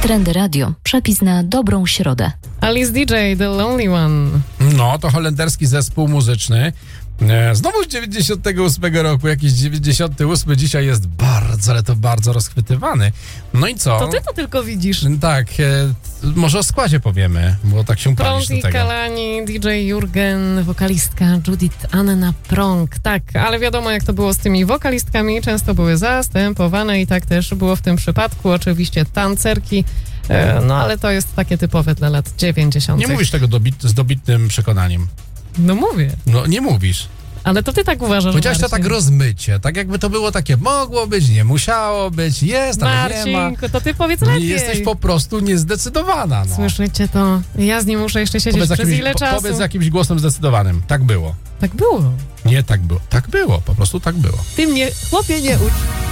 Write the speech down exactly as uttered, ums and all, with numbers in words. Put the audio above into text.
Trendy Radio. Przepis na dobrą środę. Alice D J, The Lonely One. No, to holenderski zespół muzyczny. E, Znowu z dziewięćdziesiątego ósmego roku, jakiś dziewięćdziesiąty ósmy dzisiaj jest bardzo, ale to bardzo rozchwytywany. No i co? To ty to tylko widzisz. Tak, e, może o składzie powiemy, bo tak się palisz do Prąd i tego. Kalani, D J Jurgen, wokalistka Judith Anna Prong. Tak, ale wiadomo jak to było z tymi wokalistkami, często były zastępowane i tak też było w tym przypadku. Oczywiście tancerki, e, no ale to jest takie typowe dla lat dziewięćdziesiątych. Nie mówisz tego dobit, z dobitnym przekonaniem. No mówię, No nie mówisz. ale to ty tak uważasz, Powiedziałeś to Marcin. tak rozmycie, tak jakby to było takie mogło być, nie musiało być, jest, ale nie ma. Marcinku, to ty powiedz Nie lepiej. jesteś po prostu niezdecydowana. No. Słyszycie to? Ja z nim muszę jeszcze siedzieć Powiedz przez jakimś, ile po, czasu? powiedz jakimś głosem zdecydowanym. Tak było. Tak było. Nie tak było. Tak było, po prostu tak było. Ty mnie, chłopie, nie ucz.